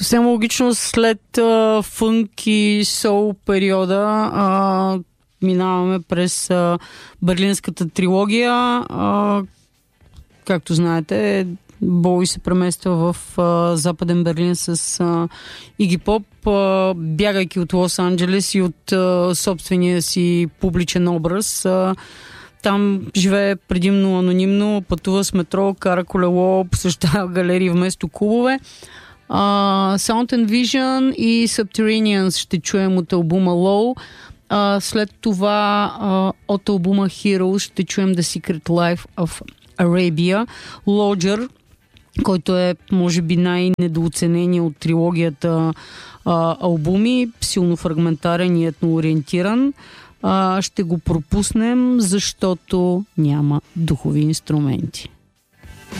Съвсем логично след фънк и соул периода минаваме през берлинската трилогия. Както знаете, Боуи се премества в Западен Берлин с Иги Поп, бягайки от Лос-Анджелес и от собствения си публичен образ. Там живее предимно анонимно, пътува с метро, кара колело, посещава галерии вместо клубове. Sound and Vision и Subterraneans ще чуем от албума Low. След това от албума Heroes ще чуем The Secret Life of Arabia. Lodger, който е, може би, най-недооцененият от трилогията албуми, силно фрагментарен и етноориентиран. Ще го пропуснем, защото няма духови инструменти.